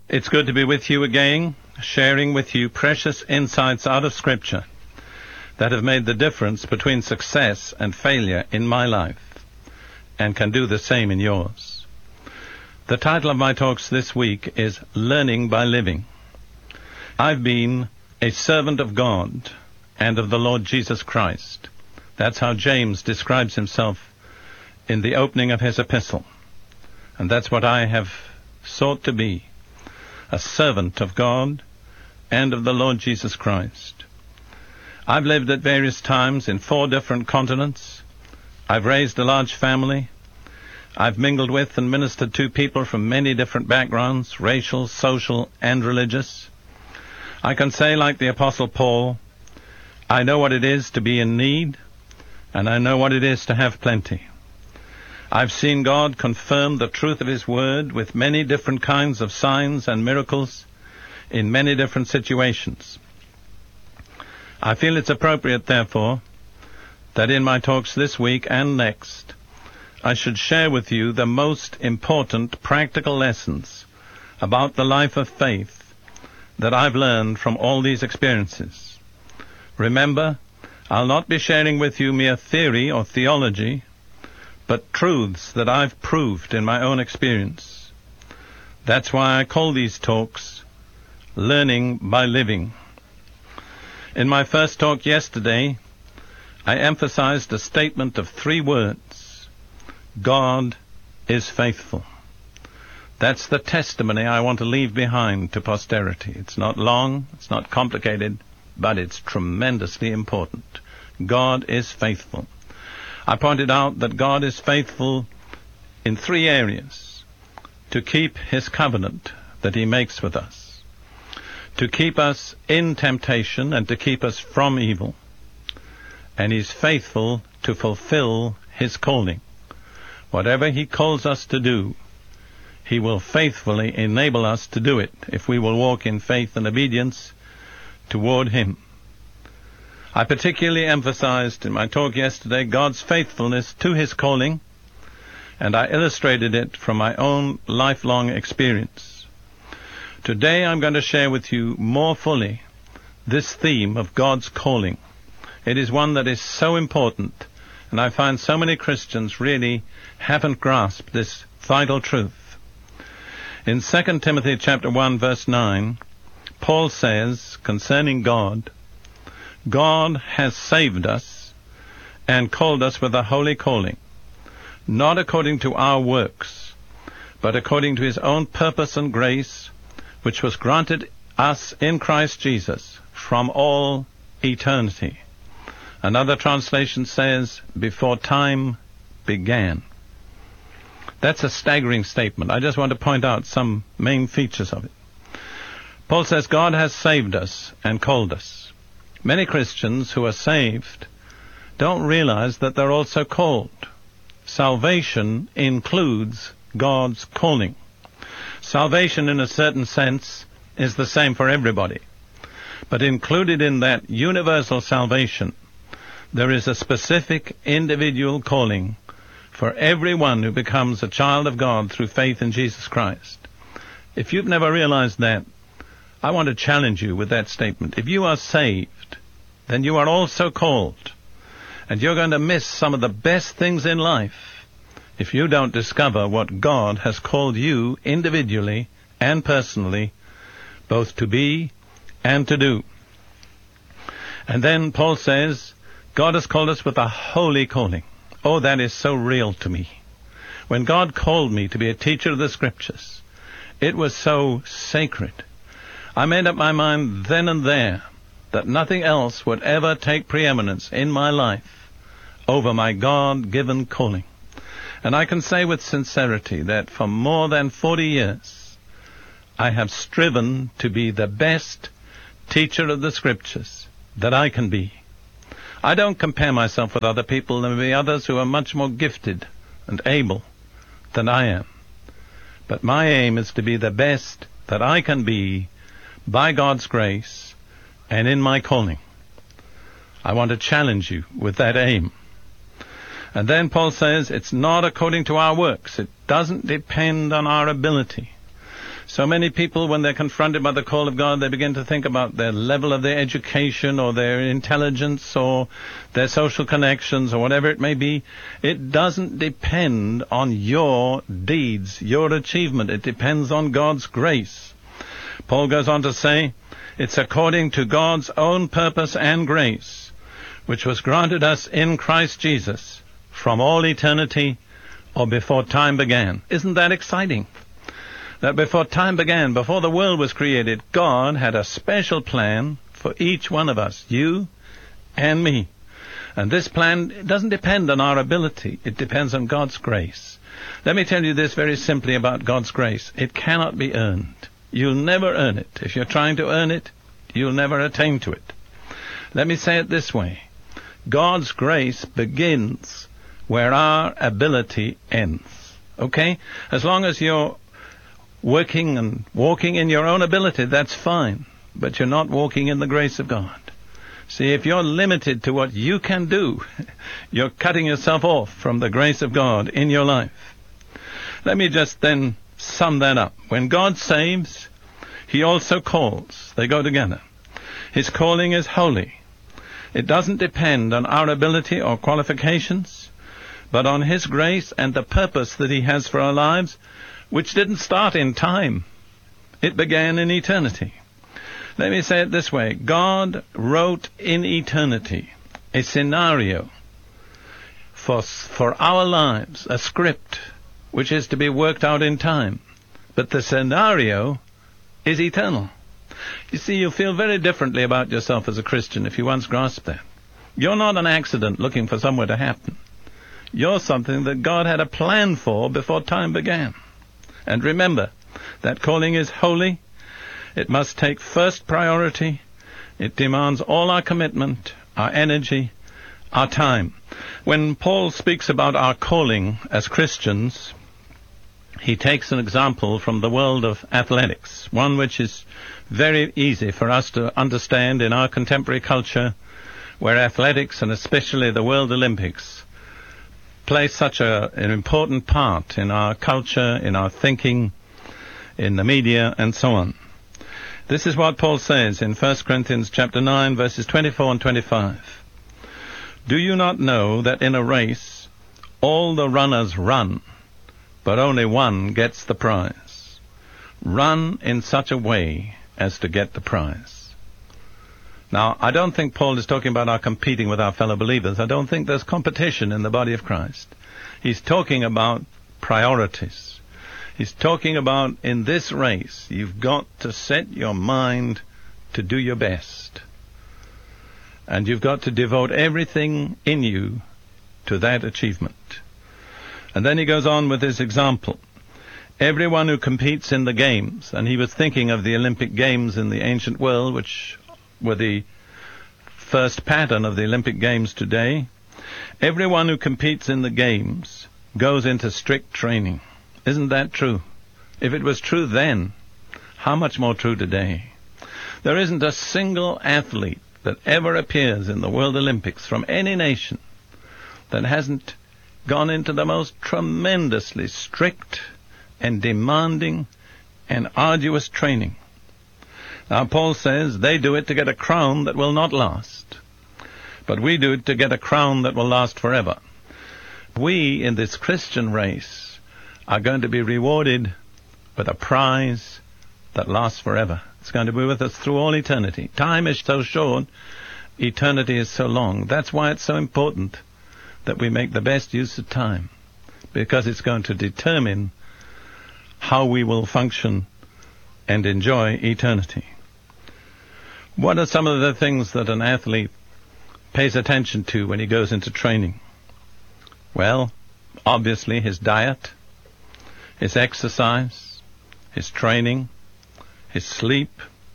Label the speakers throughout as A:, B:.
A: It's good to be with you again, sharing with you precious insights out of Scripture that have made the difference between success and failure in my life and can do the same in yours. The title of my talks this week is Learning by Living. I've been a servant of God and of the Lord Jesus Christ. That's how James describes himself in the opening of his epistle. And that's what I have sought to be, a servant of God and of the Lord Jesus Christ. I've lived at various times in 4 different continents. I've raised a large family. I've mingled with and ministered to people from many different backgrounds, racial, social, and religious. I can say, like the Apostle Paul, I know what it is to be in need, and I know what it is to have plenty. I've seen God confirm the truth of His Word with many different kinds of signs and miracles in many different situations. I feel it's appropriate, therefore, that in my talks this week and next, I should share with you the most important practical lessons about the life of faith that I've learned from all these experiences. Remember, I'll not be sharing with you mere theory or theology, but truths that I've proved in my own experience. That's why I call these talks Learning by Living. In my first talk yesterday, I emphasized a statement of 3 words. God is faithful. That's the testimony I want to leave behind to posterity. It's not long, it's not complicated, but it's tremendously important. God is faithful. I pointed out that God is faithful in 3 areas: to keep His covenant that He makes with us, to keep us in temptation and to keep us from evil, and He's faithful to fulfill His calling. Whatever He calls us to do, He will faithfully enable us to do it if we will walk in faith and obedience toward Him. I particularly emphasized in my talk yesterday God's faithfulness to His calling, and I illustrated it from my own lifelong experience. Today I'm going to share with you more fully this theme of God's calling. It is one that is so important, and I find so many Christians really haven't grasped this vital truth. In 2 Timothy chapter 1 verse 9, Paul says concerning God, God has saved us and called us with a holy calling, not according to our works, but according to His own purpose and grace, which was granted us in Christ Jesus from all eternity. Another translation says, before time began. That's a staggering statement. I just want to point out some main features of it. Paul says God has saved us and called us. Many Christians who are saved don't realize that they're also called. Salvation includes God's calling. Salvation, in a certain sense, is the same for everybody. But included in that universal salvation, there is a specific individual calling for everyone who becomes a child of God through faith in Jesus Christ. If you've never realized that, I want to challenge you with that statement. If you are saved, then you are also called. And you're going to miss some of the best things in life if you don't discover what God has called you individually and personally, both to be and to do. And then Paul says, God has called us with a holy calling. Oh, that is so real to me. When God called me to be a teacher of the Scriptures, it was so sacred. I made up my mind then and there that nothing else would ever take preeminence in my life over my God-given calling. And I can say with sincerity that for more than 40 years, I have striven to be the best teacher of the Scriptures that I can be. I don't compare myself with other people. There may be others who are much more gifted and able than I am. But my aim is to be the best that I can be by God's grace and in my calling. I want to challenge you with that aim. And then Paul says it's not according to our works. It doesn't depend on our ability. So many people, when they're confronted by the call of God, they begin to think about their level of their education or their intelligence or their social connections or whatever it may be. It doesn't depend on your deeds, your achievement. It depends on God's grace. Paul goes on to say, it's according to God's own purpose and grace, which was granted us in Christ Jesus from all eternity or before time began. Isn't that exciting? That before time began, before the world was created, God had a special plan for each one of us, you and me. And this plan doesn't depend on our ability. It depends on God's grace. Let me tell you this very simply about God's grace. It cannot be earned. You'll never earn it. If you're trying to earn it, you'll never attain to it. Let me say it this way. God's grace begins where our ability ends. Okay? As long as you're working and walking in your own ability, that's fine. But you're not walking in the grace of God. See, if you're limited to what you can do, you're cutting yourself off from the grace of God in your life. Let me just then sum that up. When God saves, He also calls. They go together. His calling is holy. It doesn't depend on our ability or qualifications, but on His grace and the purpose that He has for our lives, which didn't start in time. It began in eternity. Let me say it this way. God wrote in eternity a scenario for our lives, a script which is to be worked out in time. But the scenario is eternal. You see, you feel very differently about yourself as a Christian if you once grasp that. You're not an accident looking for somewhere to happen. You're something that God had a plan for before time began. And remember, that calling is holy. It must take first priority. It demands all our commitment, our energy, our time. When Paul speaks about our calling as Christians, he takes an example from the world of athletics, one which is very easy for us to understand in our contemporary culture, where athletics, and especially the World Olympics, play such an important part in our culture, in our thinking, in the media, and so on. This is what Paul says in 1 Corinthians chapter 9, verses 24 and 25. Do you not know that in a race all the runners run, but only one gets the prize? Run in such a way as to get the prize. Now, I don't think Paul is talking about our competing with our fellow believers. I don't think there's competition in the body of Christ. He's talking about priorities. He's talking about, in this race, you've got to set your mind to do your best. And you've got to devote everything in you to that achievement. And then he goes on with this example. Everyone who competes in the games, and he was thinking of the Olympic Games in the ancient world, which were the first pattern of the Olympic Games today. Everyone who competes in the games goes into strict training. Isn't that true? If it was true then, how much more true today? There isn't a single athlete that ever appears in the World Olympics from any nation that hasn't gone into the most tremendously strict and demanding and arduous training. Now, Paul says they do it to get a crown that will not last. But we do it to get a crown that will last forever. We, in this Christian race, are going to be rewarded with a prize that lasts forever. It's going to be with us through all eternity. Time is so short, eternity is so long. That's why it's so important that we make the best use of time, because it's going to determine how we will function and enjoy eternity. What are some of the things that an athlete pays attention to when he goes into training? Well, obviously his diet, his exercise, his training, his sleep,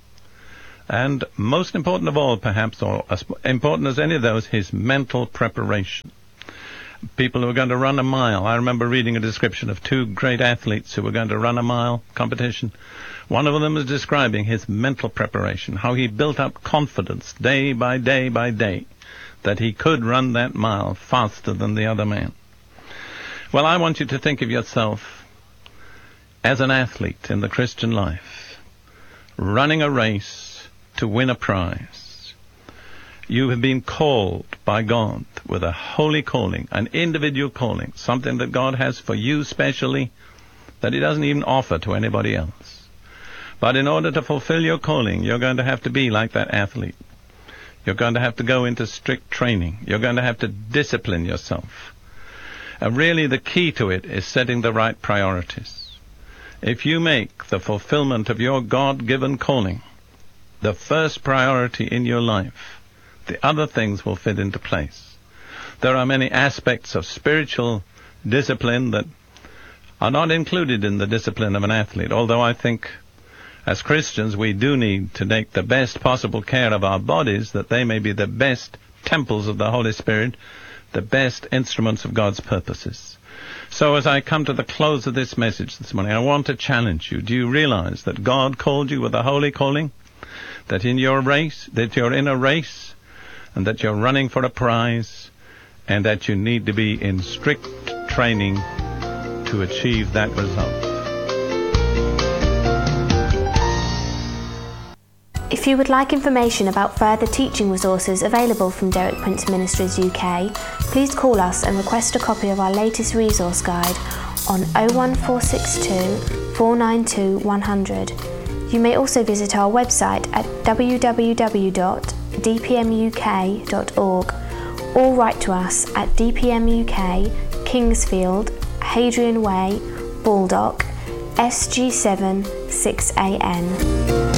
A: and most important of all, perhaps, or as important as any of those, his mental preparation. People who are going to run a mile. I remember reading a description of two great athletes who were going to run a mile competition. One of them was describing his mental preparation, how he built up confidence day by day by day that he could run that mile faster than the other man. Well, I want you to think of yourself as an athlete in the Christian life, running a race to win a prize. You have been called by God with a holy calling, an individual calling, something that God has for you specially that he doesn't even offer to anybody else. But in order to fulfill your calling, you're going to have to be like that athlete. You're going to have to go into strict training. You're going to have to discipline yourself. And really the key to it is setting the right priorities. If you make the fulfillment of your God-given calling the first priority in your life, the other things will fit into place. There are many aspects of spiritual discipline that are not included in the discipline of an athlete, although I think as Christians we do need to take the best possible care of our bodies, that they may be the best temples of the Holy Spirit, the best instruments of God's purposes. So as I come to the close of this message this morning, I want to challenge you. Do you realize that God called you with a holy calling? That in your race, that you're in a race, and that you're running for a prize, and that you need to be in strict training to achieve that result.
B: If you would like information about further teaching resources available from Derek Prince Ministries UK, please call us and request a copy of our latest resource guide on 01462 492 100. You may also visit our website at www.dpmuk.org or write to us at DPM UK, Kingsfield, Hadrian Way, Baldock, SG7 6AN.